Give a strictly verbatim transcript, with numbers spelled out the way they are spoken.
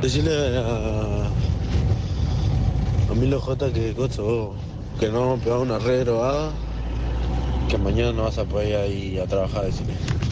Decirle a, a Milo J que coso, que no vamos a pegar una re drogada, que mañana no vas a poder ir a trabajar, decirle.